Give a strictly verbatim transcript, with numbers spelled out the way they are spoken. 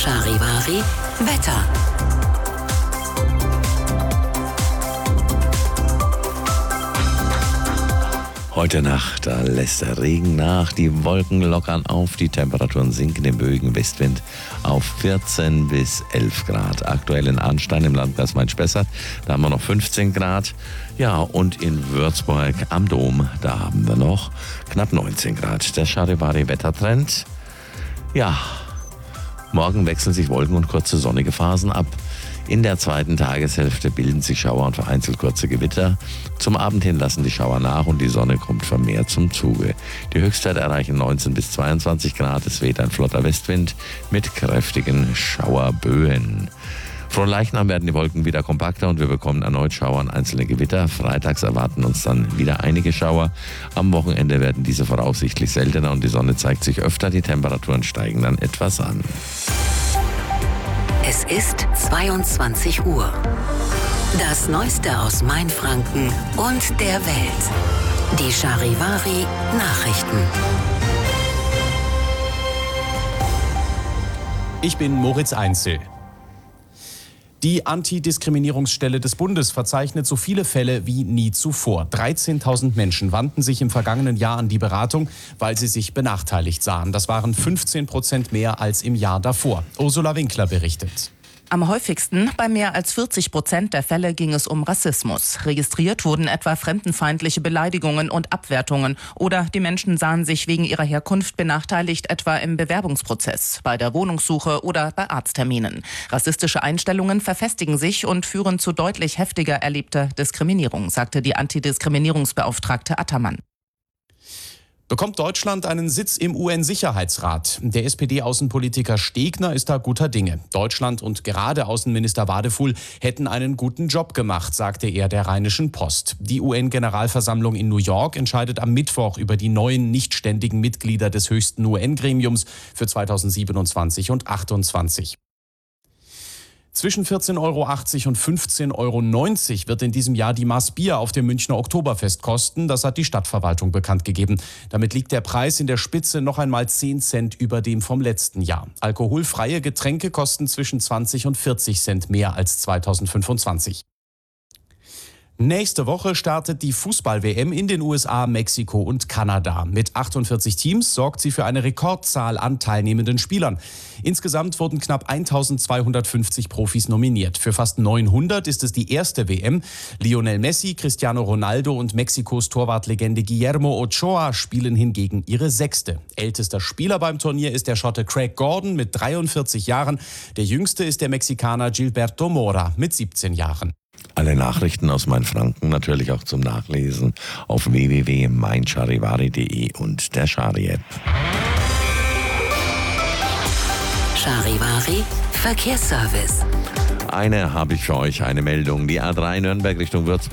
Charivari Wetter. Heute Nacht, da lässt der Regen nach, die Wolken lockern auf, die Temperaturen sinken im Bögen Westwind auf vierzehn bis elf Grad. Aktuell in Arnstein im Landkreis Main-Spessart, da haben wir noch fünfzehn Grad. Ja, und in Würzburg am Dom, da haben wir noch knapp neunzehn Grad. Der Charivari-Wettertrend, ja, morgen wechseln sich Wolken und kurze sonnige Phasen ab. In der zweiten Tageshälfte bilden sich Schauer und vereinzelt kurze Gewitter. Zum Abend hin lassen die Schauer nach und die Sonne kommt vermehrt zum Zuge. Die Höchstwerte erreichen neunzehn bis zweiundzwanzig Grad. Es weht ein flotter Westwind mit kräftigen Schauerböen. Fronleichnam werden die Wolken wieder kompakter und wir bekommen erneut Schauer und einzelne Gewitter. Freitags erwarten uns dann wieder einige Schauer. Am Wochenende werden diese voraussichtlich seltener und die Sonne zeigt sich öfter. Die Temperaturen steigen dann etwas an. Es ist zweiundzwanzig Uhr. Das Neueste aus Mainfranken und der Welt. Die Charivari Nachrichten. Ich bin Moritz Einzel. Die Antidiskriminierungsstelle des Bundes verzeichnet so viele Fälle wie nie zuvor. dreizehntausend Menschen wandten sich im vergangenen Jahr an die Beratung, weil sie sich benachteiligt sahen. Das waren fünfzehn Prozent mehr als im Jahr davor. Ursula Winkler berichtet. Am häufigsten, bei mehr als vierzig Prozent der Fälle, ging es um Rassismus. Registriert wurden etwa fremdenfeindliche Beleidigungen und Abwertungen. Oder die Menschen sahen sich wegen ihrer Herkunft benachteiligt, etwa im Bewerbungsprozess, bei der Wohnungssuche oder bei Arztterminen. Rassistische Einstellungen verfestigen sich und führen zu deutlich heftiger erlebter Diskriminierung, sagte die Antidiskriminierungsbeauftragte Attermann. Bekommt Deutschland einen Sitz im U N-Sicherheitsrat? Der S P D-Außenpolitiker Stegner ist da guter Dinge. Deutschland und gerade Außenminister Wadefuhl hätten einen guten Job gemacht, sagte er der Rheinischen Post. Die U N-Generalversammlung in New York entscheidet am Mittwoch über die neuen nichtständigen Mitglieder des höchsten U N-Gremiums für zweitausendsiebenundzwanzig und achtundzwanzig. Zwischen vierzehn Euro achtzig und fünfzehn Euro neunzig wird in diesem Jahr die Maß Bier auf dem Münchner Oktoberfest kosten. Das hat die Stadtverwaltung bekannt gegeben. Damit liegt der Preis in der Spitze noch einmal zehn Cent über dem vom letzten Jahr. Alkoholfreie Getränke kosten zwischen zwanzig und vierzig Cent mehr als zweitausendfünfundzwanzig. Nächste Woche startet die Fußball-W M in den U S A, Mexiko und Kanada. Mit achtundvierzig Teams sorgt sie für eine Rekordzahl an teilnehmenden Spielern. Insgesamt wurden knapp eintausendzweihundertfünfzig Profis nominiert. Für fast neunhundert ist es die erste W M. Lionel Messi, Cristiano Ronaldo und Mexikos Torwartlegende Guillermo Ochoa spielen hingegen ihre sechste. Ältester Spieler beim Turnier ist der Schotte Craig Gordon mit dreiundvierzig Jahren. Der jüngste ist der Mexikaner Gilberto Mora mit siebzehn Jahren. Alle Nachrichten aus Mainfranken natürlich auch zum Nachlesen auf w w w punkt mein charivari punkt de und der Chari-App. Charivari Verkehrsservice. Eine habe ich für euch, eine Meldung. Die A drei Nürnberg Richtung Würzburg